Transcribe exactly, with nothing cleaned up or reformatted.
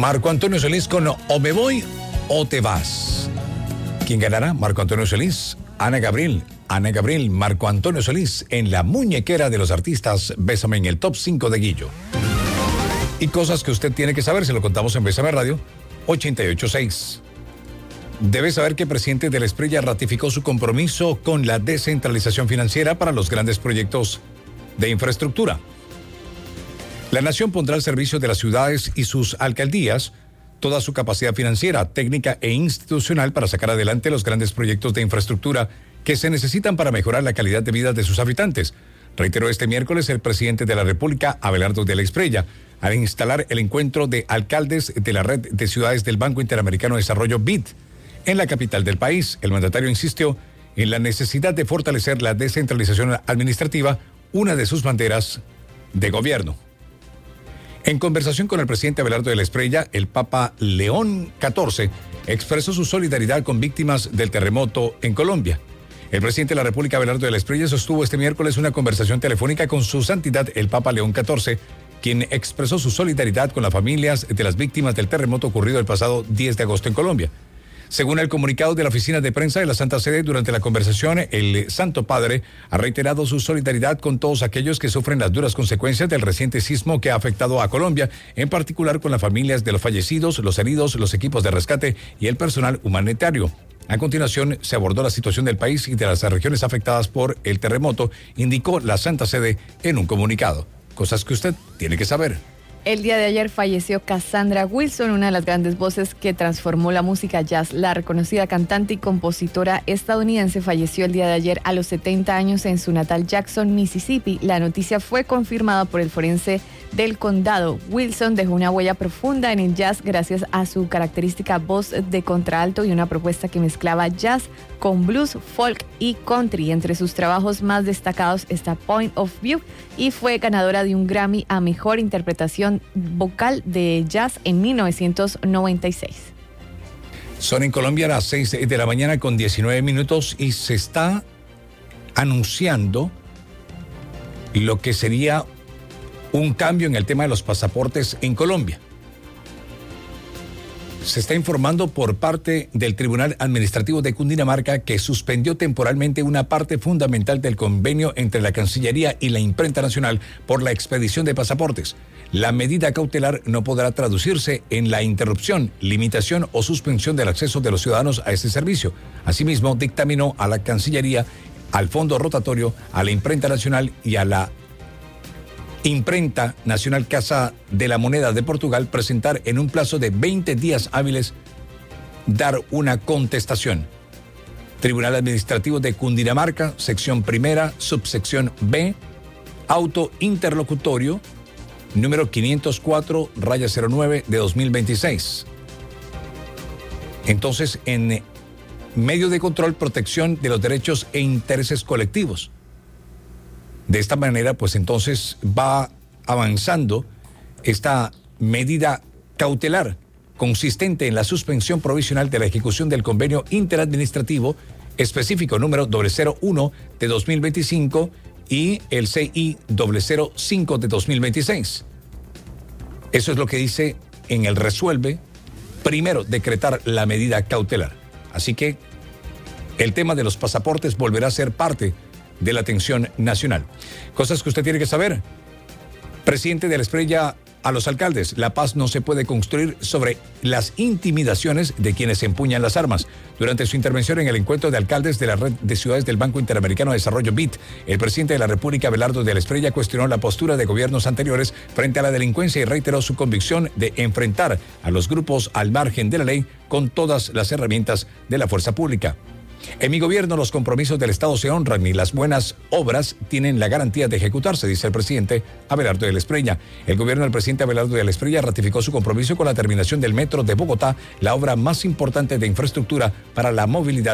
Marco Antonio Solís con O me voy o te vas. ¿Quién ganará? Marco Antonio Solís, Ana Gabriel. Ana Gabriel, Marco Antonio Solís en la muñequera de los artistas Bésame en el top cinco de Guillo. Y cosas que usted tiene que saber, se lo contamos en Bésame Radio ochenta y ocho punto seis. Debe saber que el presidente de la Espriella ratificó su compromiso con la descentralización financiera para los grandes proyectos de infraestructura. La nación pondrá al servicio de las ciudades y sus alcaldías toda su capacidad financiera, técnica e institucional para sacar adelante los grandes proyectos de infraestructura que se necesitan para mejorar la calidad de vida de sus habitantes, reiteró este miércoles el presidente de la República, Abelardo de la Espriella, al instalar el encuentro de alcaldes de la red de ciudades del Banco Interamericano de Desarrollo B I D. En la capital del país, el mandatario insistió en la necesidad de fortalecer la descentralización administrativa, una de sus banderas de gobierno. En conversación con el presidente Abelardo de la Espriella, el Papa León catorce expresó su solidaridad con víctimas del terremoto en Colombia. El presidente de la República, Abelardo de la Espriella, sostuvo este miércoles una conversación telefónica con su santidad, el Papa León catorce, quien expresó su solidaridad con las familias de las víctimas del terremoto ocurrido el pasado diez de agosto en Colombia. Según el comunicado de la oficina de prensa de la Santa Sede, durante la conversación, el Santo Padre ha reiterado su solidaridad con todos aquellos que sufren las duras consecuencias del reciente sismo que ha afectado a Colombia, en particular con las familias de los fallecidos, los heridos, los equipos de rescate y el personal humanitario. A continuación, se abordó la situación del país y de las regiones afectadas por el terremoto, indicó la Santa Sede en un comunicado. Cosas que usted tiene que saber. El día de ayer falleció Cassandra Wilson, una de las grandes voces que transformó la música jazz. La reconocida cantante y compositora estadounidense falleció el día de ayer a los setenta años en su natal Jackson, Mississippi. La noticia fue confirmada por el forense del condado. Wilson dejó una huella profunda en el jazz gracias a su característica voz de contralto y una propuesta que mezclaba jazz con blues, folk y country. Entre sus trabajos más destacados está Point of View y fue ganadora de un Grammy a Mejor Interpretación Vocal de Jazz en mil novecientos noventa y seis. Son en Colombia las seis de la mañana con diecinueve minutos y se está anunciando lo que sería un cambio en el tema de los pasaportes en Colombia. Se está informando por parte del Tribunal Administrativo de Cundinamarca que suspendió temporalmente una parte fundamental del convenio entre la Cancillería y la Imprenta Nacional por la expedición de pasaportes. La medida cautelar no podrá traducirse en la interrupción, limitación o suspensión del acceso de los ciudadanos a este servicio. Asimismo, dictaminó a la Cancillería, al Fondo Rotatorio, a la Imprenta Nacional y a la Imprenta Nacional Casa de la Moneda de Portugal presentar en un plazo de veinte días hábiles dar una contestación. Tribunal Administrativo de Cundinamarca, sección primera, subsección B, auto interlocutorio, número quinientos cuatro, raya cero nueve de dos mil veintiséis. Entonces, en medio de control, protección de los derechos e intereses colectivos. De esta manera, pues entonces va avanzando esta medida cautelar consistente en la suspensión provisional de la ejecución del convenio interadministrativo específico número cero cero uno de dos mil veinticinco y el C I cero cero cinco de dos mil veintiséis. Eso es lo que dice en el resuelve, primero, decretar la medida cautelar. Así que el tema de los pasaportes volverá a ser parte de la atención nacional. Cosas que usted tiene que saber. Presidente de la Espriella a los alcaldes: la paz no se puede construir sobre las intimidaciones de quienes empuñan las armas. Durante su intervención en el encuentro de alcaldes de la red de ciudades del Banco Interamericano de Desarrollo B I D, el presidente de la República, Abelardo de la Espriella, cuestionó la postura de gobiernos anteriores frente a la delincuencia y reiteró su convicción de enfrentar a los grupos al margen de la ley con todas las herramientas de la fuerza pública. En mi gobierno los compromisos del Estado se honran y las buenas obras tienen la garantía de ejecutarse, dice el presidente Abelardo de la Espriella. El gobierno del presidente Abelardo de la Espriella ratificó su compromiso con la terminación del Metro de Bogotá, la obra más importante de infraestructura para la movilidad